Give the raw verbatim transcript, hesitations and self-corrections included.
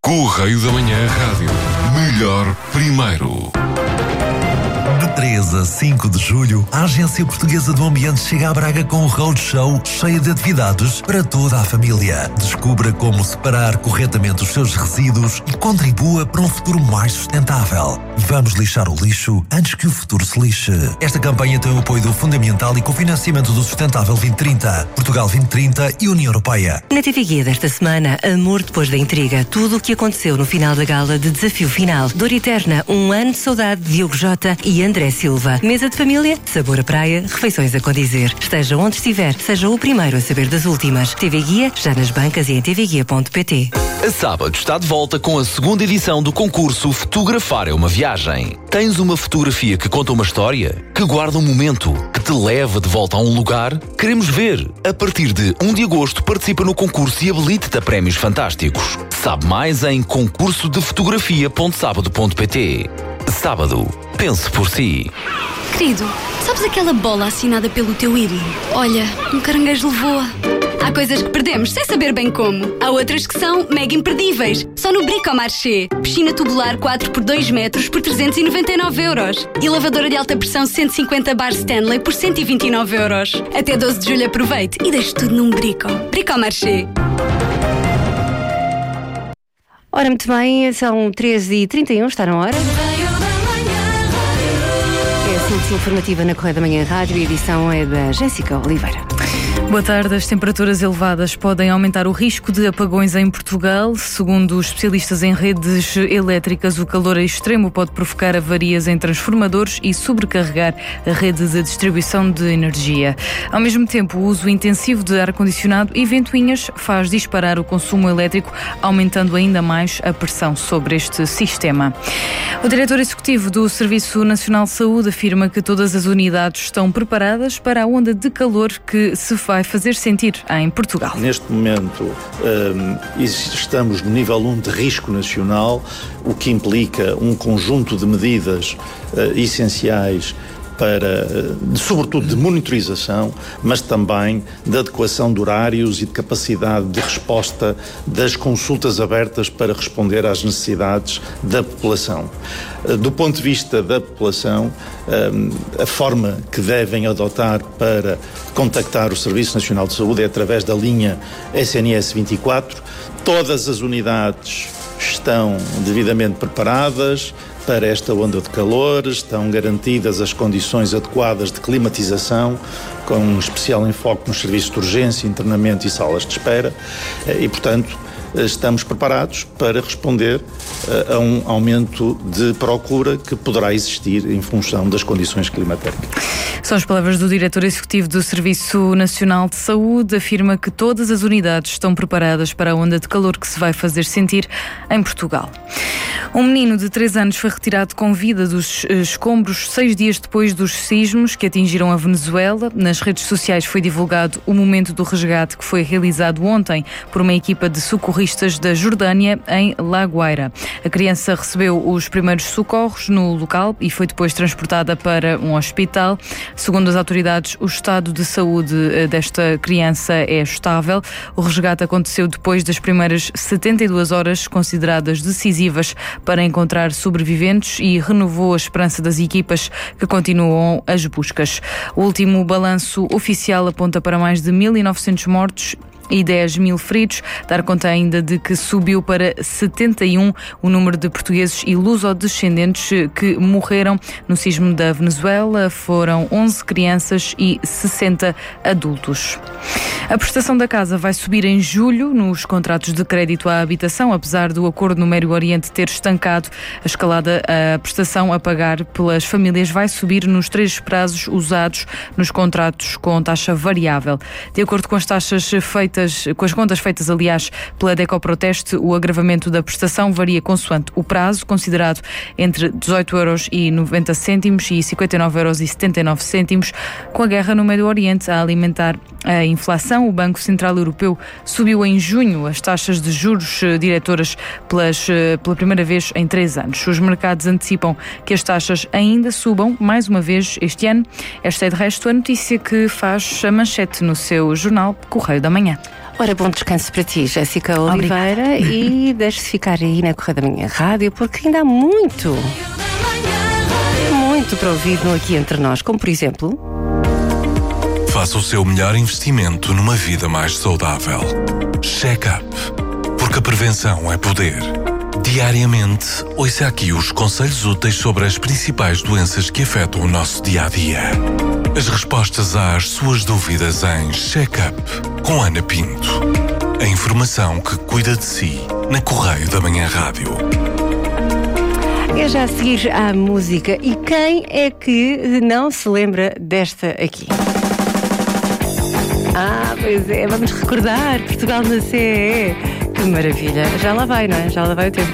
Correio da Manhã Rádio. Melhor primeiro. De três a cinco de julho, a Agência Portuguesa do Ambiente chega a Braga com um roadshow cheio de atividades para toda a família. Descubra como separar corretamente os seus resíduos e contribua para um futuro mais sustentável. Vamos lixar o lixo antes que o futuro se lixe. Esta campanha tem o apoio do Fundo Ambiental e cofinanciamento do Sustentável vinte trinta, Portugal vinte trinta e União Europeia. Na T V Guia desta semana, Amor Depois da Intriga, tudo o que aconteceu no final da gala de Desafio Final. Dor Eterna, um ano de saudade de Diogo Jota e André Silva. Mesa de família, sabor à praia, refeições a condizer. Esteja onde estiver, seja o primeiro a saber das últimas. T V Guia, já nas bancas e em tvguia ponto pt. A Sábado está de volta com a segunda edição do concurso Fotografar é uma Viagem. Tens uma fotografia que conta uma história? Que guarda um momento? Que te leva de volta a um lugar? Queremos ver. A partir de primeiro de agosto participa no concurso e habilite-te a prémios fantásticos. Sabe mais em concurso de fotografia ponto sábado ponto pt. Sábado. Pense por si. Querido, sabes aquela bola assinada pelo teu ídolo? Olha, um caranguejo levou-a. Há coisas que perdemos sem saber bem como. Há outras que são mega imperdíveis. Só no Bricomarché. Piscina tubular quatro por dois metros por trezentos e noventa e nove euros. E lavadora de alta pressão cento e cinquenta bar Stanley por cento e vinte e nove euros. Até doze de julho aproveite e deixe tudo num Brico. Bricomarché. Ora, muito bem, são treze e trinta e um, está na hora. É a síntese informativa na Correio da Manhã Rádio e a edição é da Jéssica Oliveira. Boa tarde. As temperaturas elevadas podem aumentar o risco de apagões em Portugal. Segundo os especialistas em redes elétricas, o calor extremo pode provocar avarias em transformadores e sobrecarregar a rede de distribuição de energia. Ao mesmo tempo, o uso intensivo de ar-condicionado e ventoinhas faz disparar o consumo elétrico, aumentando ainda mais a pressão sobre este sistema. O diretor executivo do Serviço Nacional de Saúde afirma que todas as unidades estão preparadas para a onda de calor que se vai fazer sentir em Portugal. Neste momento um, estamos no nível um de risco nacional, o que implica um conjunto de medidas uh, essenciais para, de, sobretudo, de monitorização, mas também de adequação de horários e de capacidade de resposta das consultas abertas para responder às necessidades da população. Do ponto de vista da população, a forma que devem adotar para contactar o Serviço Nacional de Saúde é através da linha S N S vinte e quatro. Todas as unidades estão devidamente preparadas para esta onda de calor, estão garantidas as condições adequadas de climatização, com um especial enfoque nos serviços de urgência, internamento e salas de espera, e, portanto, estamos preparados para responder a um aumento de procura que poderá existir em função das condições climatéricas. São as palavras do diretor executivo do Serviço Nacional de Saúde. Afirma que todas as unidades estão preparadas para a onda de calor que se vai fazer sentir em Portugal. Um menino de três anos foi retirado com vida dos escombros seis dias depois dos sismos que atingiram a Venezuela. Nas redes sociais foi divulgado o momento do resgate que foi realizado ontem por uma equipa de socorristas da Jordânia em La Guaira. A criança recebeu os primeiros socorros no local e foi depois transportada para um hospital. Segundo as autoridades, o estado de saúde desta criança é estável. O resgate aconteceu depois das primeiras setenta e duas horas consideradas decisivas para encontrar sobreviventes e renovou a esperança das equipas que continuam as buscas. O último balanço oficial aponta para mais de mil e novecentos mortos e dez mil feridos. Dar conta ainda de que subiu para setenta e um o número de portugueses e lusodescendentes que morreram no sismo da Venezuela. Foram onze crianças e sessenta adultos. A prestação da casa vai subir em julho nos contratos de crédito à habitação, apesar do acordo no Médio Oriente ter estancado a escalada. A prestação a pagar pelas famílias vai subir nos três prazos usados nos contratos com taxa variável. De acordo com as taxas feitas Com as contas feitas, aliás, pela Decoproteste, o agravamento da prestação varia consoante o prazo, considerado entre dezoito euros e noventa cêntimos e cinquenta e nove euros e setenta e nove cêntimos. Com a guerra no Médio Oriente a alimentar a inflação, o Banco Central Europeu subiu em junho as taxas de juros diretoras pelas, pela primeira vez em três anos. Os mercados antecipam que as taxas ainda subam mais uma vez este ano. Esta é, de resto, a notícia que faz a manchete no seu jornal Correio da Manhã. Ora, bom descanso para ti, Jéssica Oliveira, e deixe-se ficar aí na Correia da Manhã Rádio, porque ainda há muito, muito para ouvir no Aqui Entre Nós, como por exemplo... Faça o seu melhor investimento numa vida mais saudável. Check-up, porque a prevenção é poder. Diariamente, ouça aqui os conselhos úteis sobre as principais doenças que afetam o nosso dia-a-dia. As respostas às suas dúvidas em Check-up, com Ana Pinto. A informação que cuida de si, na Correio da Manhã Rádio. É já a seguir à música. E quem é que não se lembra desta aqui? Ah, pois é, vamos recordar Portugal na C E E. Que maravilha. Já lá vai, não é? Já lá vai o tempo.